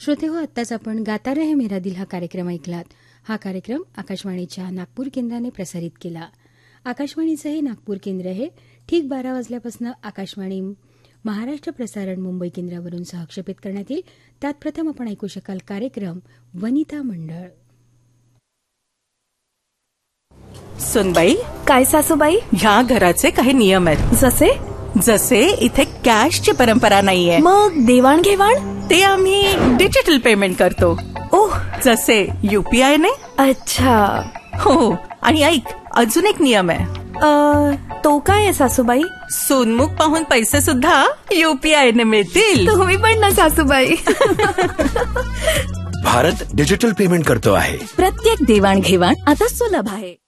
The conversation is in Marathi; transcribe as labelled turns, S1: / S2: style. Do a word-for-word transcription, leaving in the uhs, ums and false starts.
S1: श्रोते हो, आत्ताच आपण गाता रहे मेरा दिल हा कार्यक्रम ऐकलात. हा कार्यक्रम आकाशवाणीच्या नागपूर केंद्राने प्रसारित केला. आकाशवाणीचं हे नागपूर केंद्र हे ठीक बारा वाजल्यापासून आकाशवाणी महाराष्ट्र प्रसारण मुंबई केंद्रावरून सहक्षेपित करण्यात येईल. त्यात प्रथम आपण ऐकू शकाल कार्यक्रम वनिता मंडळ.
S2: सुनबाई,
S3: काय सासूबाई?
S2: ह्या घराचे काही नियम आहेत.
S3: जसे
S2: जसे इथे कॅशची परंपरा नाहीये.
S3: मग देवाणघेवाण?
S2: ते आम्ही डिजिटल पेमेंट करतो.
S3: ओह,
S2: जसे यूपीआय ने.
S3: अच्छा.
S2: हो, आणि ऐक, अजून एक नियम आहे.
S3: अ, तो काय आहे सासूबाई?
S2: सोनमुख पाहून पैसे सुद्धा यूपीआय ने मिळतील.
S3: तुम्ही पण ना सासूबाई.
S4: भारत डिजिटल पेमेंट करतो आहे.
S3: प्रत्येक देवाणघेवाण आता सुलभ आहे.